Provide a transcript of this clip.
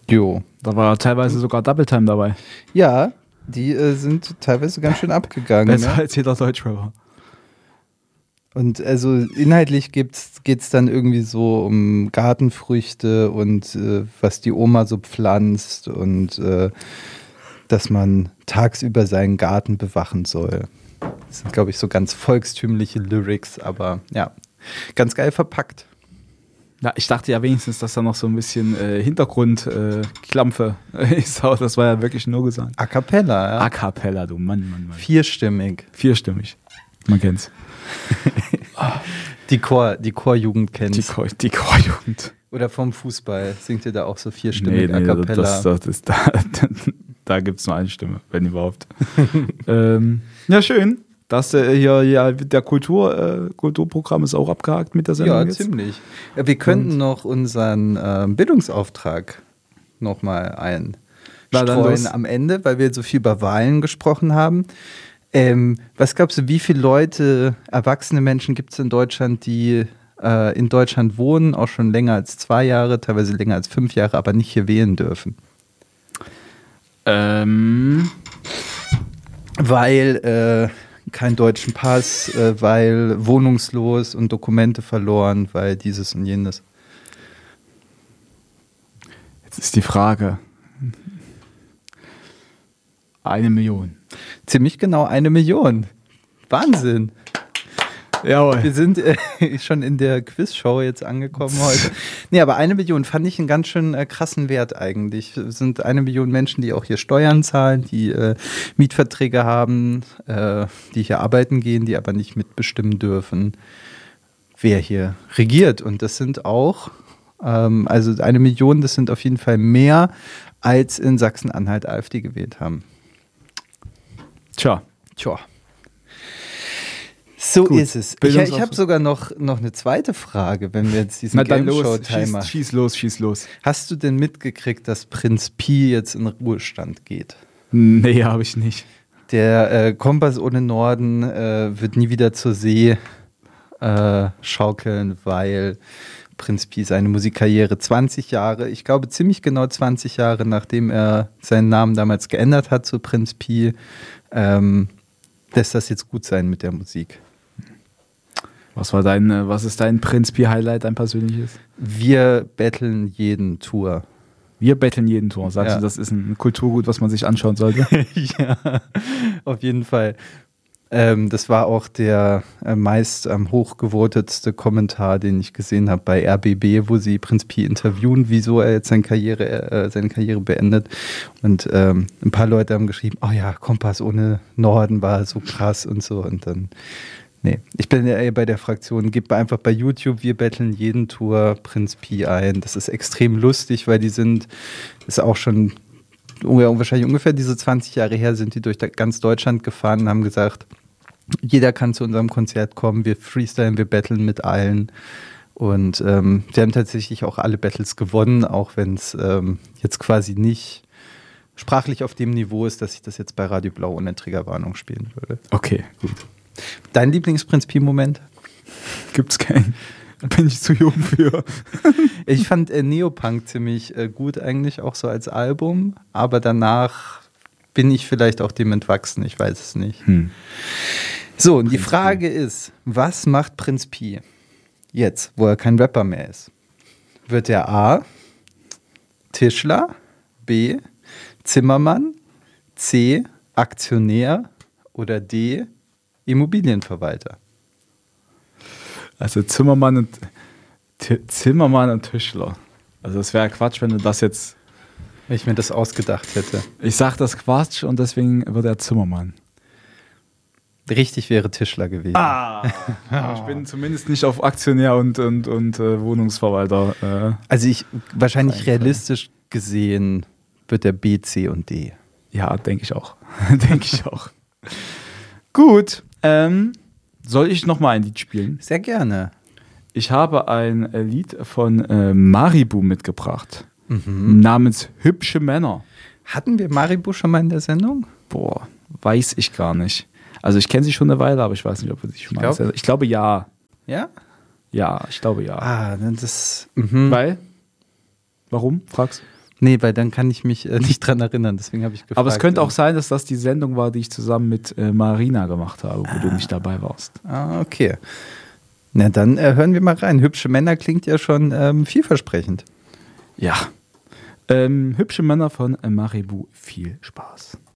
Jo. Da war teilweise sogar Double Time dabei. Ja, die sind teilweise ganz schön abgegangen. Besser Ne? als jeder Deutschrapper. Und also inhaltlich geht's dann irgendwie so um Gartenfrüchte und was die Oma so pflanzt und dass man tagsüber seinen Garten bewachen soll. Das sind, glaube ich, so ganz volkstümliche Lyrics, aber ja, ganz geil verpackt. Ja, ich dachte ja wenigstens, dass da noch so ein bisschen Hintergrundklampfe ist, aber das war ja wirklich nur Gesang. A cappella, ja. A cappella, du Mann. Vierstimmig. Vierstimmig. Man kennt's. Die Chorjugend kennt. Die Chorjugend. Oder vom Fußball singt ihr da auch so vierstimmig A cappella? Da gibt's nur eine Stimme, wenn überhaupt. Ja, schön. Das hier der Kulturprogramm ist auch abgehakt mit der Sendung. Ja, jetzt. Ziemlich. Wir könnten noch unseren Bildungsauftrag nochmal einstreuen am Ende, weil wir so viel über Wahlen gesprochen haben. Was glaubst du, wie viele Leute, erwachsene Menschen gibt es in Deutschland, die in Deutschland wohnen, auch schon länger als 2 Jahre, teilweise länger als 5 Jahre, aber nicht hier wählen dürfen? Weil keinen deutschen Pass, weil wohnungslos und Dokumente verloren, weil dieses und jenes. Jetzt ist die Frage. 1 Million. Ziemlich genau 1 Million. Wahnsinn. Jawohl. Wir sind schon in der Quizshow jetzt angekommen heute. Nee, aber 1 Million fand ich einen ganz schön krassen Wert eigentlich. Es sind 1 Million Menschen, die auch hier Steuern zahlen, die Mietverträge haben, die hier arbeiten gehen, die aber nicht mitbestimmen dürfen, wer hier regiert. Und das sind auch, also 1 Million, das sind auf jeden Fall mehr, als in Sachsen-Anhalt AfD gewählt haben. Tja. So gut. Ist es. Ich habe sogar noch eine zweite Frage, wenn wir jetzt diesen Game-Show-Time machen. Schieß los. Hast du denn mitgekriegt, dass Prinz Pi jetzt in Ruhestand geht? Nee, habe ich nicht. Der Kompass ohne Norden wird nie wieder zur See schaukeln, weil Prinz Pi seine Musikkarriere 20 Jahre, ich glaube ziemlich genau 20 Jahre, nachdem er seinen Namen damals geändert hat zu Prinz Pi, lässt das jetzt gut sein mit der Musik. Was ist dein Prinz Pi-Highlight, dein persönliches? Wir betteln jeden Tour. Sagst du, das ist ein Kulturgut, was man sich anschauen sollte? Ja, auf jeden Fall. Das war auch der meist hochgevotetste Kommentar, den ich gesehen habe bei RBB, wo sie Prinz Pi interviewen, wieso er jetzt seine Karriere beendet. Und ein paar Leute haben geschrieben, oh ja, Kompass ohne Norden war so krass und so. Und dann, nee, ich bin ja bei der Fraktion, gib einfach bei YouTube, wir betteln jeden Tour Prinz Pi ein. Das ist extrem lustig, weil ist auch schon wahrscheinlich ungefähr diese 20 Jahre her, sind die durch ganz Deutschland gefahren und haben gesagt, jeder kann zu unserem Konzert kommen, wir freestylen, wir battlen mit allen. Und sie haben tatsächlich auch alle Battles gewonnen, auch wenn es jetzt quasi nicht sprachlich auf dem Niveau ist, dass ich das jetzt bei Radio Blau ohne Triggerwarnung spielen würde. Okay, gut. Dein Lieblings-Prinz Pi-Moment? Gibt's keinen. Da bin ich zu jung für. Ich fand Neopunk ziemlich gut eigentlich, auch so als Album. Aber danach bin ich vielleicht auch dem entwachsen, ich weiß es nicht. So, und die Frage ist, was macht Prinz Pi jetzt, wo er kein Rapper mehr ist? Wird er A, Tischler, B, Zimmermann, C, Aktionär oder D, Immobilienverwalter? Also Zimmermann und Tischler. Also es wäre Quatsch, wenn du das jetzt... Wenn ich mir das ausgedacht hätte. Ich sag das Quatsch und deswegen wird er Zimmermann. Richtig wäre Tischler gewesen. Ich bin zumindest nicht auf Aktionär und Wohnungsverwalter. Also wahrscheinlich realistisch gesehen wird der B, C und D. Ja, denke ich auch. Gut. Soll ich nochmal ein Lied spielen? Sehr gerne. Ich habe ein Lied von Maribu mitgebracht. Namens Hübsche Männer. Hatten wir Maribu schon mal in der Sendung? Boah, weiß ich gar nicht. Also ich kenne sie schon eine Weile, aber ich weiß nicht, ob wir sie schon mal... Ich glaube ja. Ja? Ja, ich glaube ja. Das... Weil? Warum? Fragst Nee, weil dann kann ich mich nicht dran erinnern, deswegen habe ich gefragt. Aber es könnte auch sein, dass das die Sendung war, die ich zusammen mit Marina gemacht habe, wo du nicht dabei warst. Ah, okay. Na, dann hören wir mal rein. Hübsche Männer klingt ja schon vielversprechend. Ja. Hübsche Männer von Maribou. Viel Spaß.